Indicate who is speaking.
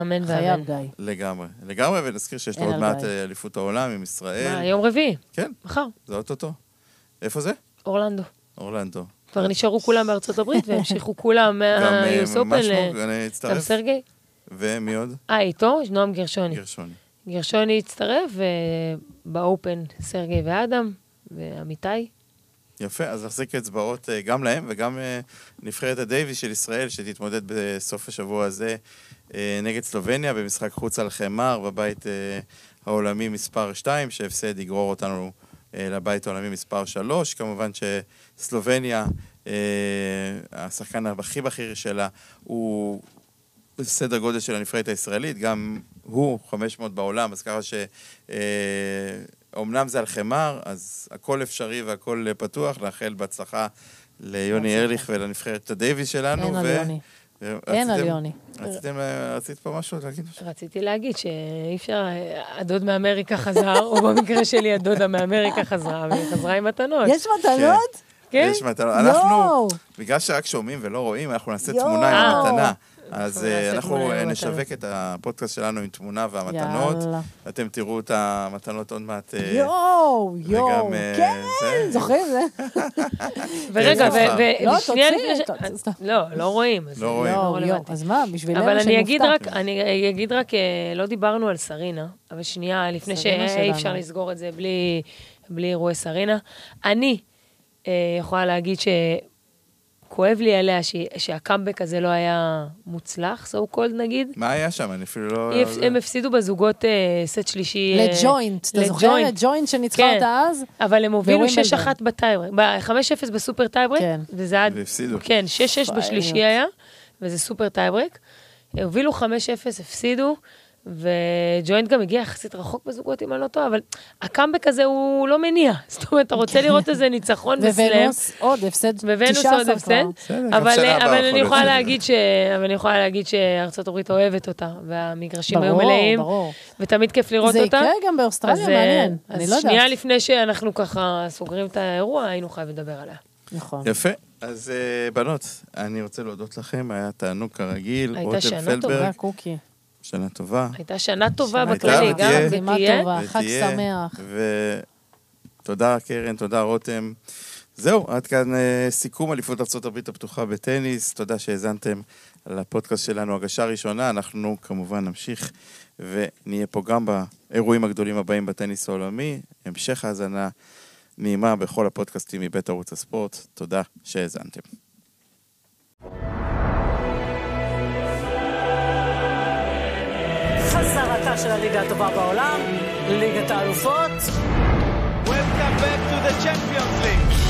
Speaker 1: אמן
Speaker 2: חייב
Speaker 1: ואמן.
Speaker 2: גיא.
Speaker 3: לגמרי, ונזכיר שיש לו עוד מעט אליפות העולם עם ישראל.
Speaker 1: יום רביעי.
Speaker 3: כן.
Speaker 1: מחר.
Speaker 3: זה אוטוטו. איפה זה?
Speaker 1: אורלנדו.
Speaker 3: אורלנדו.
Speaker 1: כבר נשארו כולם בארצות הברית, והמשיכו כולם מהיוס אופן גם סרגי.
Speaker 3: ומי עוד?
Speaker 1: איתו, נועם גרשוני.
Speaker 3: גרשוני
Speaker 1: הצטרף, ובאופן סרגי ואדם, ועמיתי.
Speaker 3: יפה, אז נחזיק אצבעות גם להם, וגם נבחרת הדייביס של ישראל, שתתמודד בסוף השבוע הזה נגד סלובניה, במשחק חוץ על חמר, בבית העולמי מספר 2, שהפסד יגרור אותנו לבית העולמי מספר 3. כמובן שסלובניה, השחקן הכי בכיר שלה, הוא בסדר גודל של הנבחרת הישראלית, גם הוא 500 בעולם, אז ככה אומנם זה על חמר, אז הכל אפשרי והכל פתוח, לאחל בהצלחה ליוני ארליך ולנבחרת הדייביס שלנו.
Speaker 2: אין על יוני. אין על יוני.
Speaker 3: רצית פה משהו?
Speaker 1: רציתי להגיד שאי אפשר, הדוד מאמריקה חזר, או במקרה שלי הדודה מאמריקה חזרה, והיא חזרה עם מתנות.
Speaker 2: יש מתנות?
Speaker 1: כן.
Speaker 3: יש מתנות. אנחנו, בגלל שרק שומעים ולא רואים, אנחנו נעשה תמונה עם המתנה. אז אנחנו נשווק את הפודקאסט שלנו עם תמונה והמתנות. אתם תראו את המתנות עוד מעט.
Speaker 2: יואו, כן, זוכרים זה?
Speaker 1: ורגע, ושנייה לפני לא רואים.
Speaker 2: אז מה, בשבילנו
Speaker 1: אבל אני אגיד רק, לא דיברנו על סרינה, אבל שנייה, לפני שאי אפשר לסגור את זה בלי אירועי סרינה. אני יכולה להגיד כואב לי עליה שהקאמבק הזה לא היה מוצלח, so called נגיד.
Speaker 3: מה היה שם? אני אפילו לא...
Speaker 1: הם הפסידו בזוגות סט שלישי...
Speaker 2: לג'וינט, אתה זוכר? לג'וינט שניצחה אותה אז?
Speaker 1: אבל הם הובילו 6-1 בטייברק, 5-0 בסופר טייברק, וזה עד...
Speaker 3: והפסידו.
Speaker 1: כן, 6-6 בשלישי היה, וזה סופר טייברק. הובילו 5-0, הפסידו, וג'וינט גם הגיע יחסית רחוק בזוגות, אם אני לא טועה, אבל הקאמבק הזה הוא לא מניע. זאת אומרת, אתה רוצה לראות איזה ניצחון וסלם.
Speaker 2: וונוס עוד הפסד, 19 כבר.
Speaker 1: אבל אני יכולה להגיד שארצות הברית אוהבת אותה, והמגרשים היו מלאים, ותמיד כיף לראות אותה.
Speaker 2: זה יקרה גם באוסטרליה, מעניין.
Speaker 1: אז שנייה לפני שאנחנו ככה סוגרים את האירוע, היינו חייבים לדבר עליה.
Speaker 2: נכון.
Speaker 3: יפה. אז בנות, אני רוצה להודות לכם, היה תענוג כרגיל.
Speaker 1: הייתה שנה טובה,
Speaker 2: קוקי.
Speaker 3: שנה טובה.
Speaker 1: הייתה שנה טובה בכללי, גם ותהיה.
Speaker 2: חג שמח.
Speaker 3: ותודה קרן, תודה רותם. זהו, עד כאן סיכום אליפות ארצות הברית הפתוחה בטניס. תודה שהאזנתם לפודקאסט שלנו, הגשה ראשונה. אנחנו כמובן נמשיך ונהיה פה גם באירועים הגדולים הבאים בטניס העולמי. המשך האזנה נעימה בכל הפודקאסטים מבית ערוץ הספורט. תודה שהאזנתם.
Speaker 2: חזרתה של הליגה הטובה בעולם, ליגת האלופות.
Speaker 4: Welcome back to the Champions League.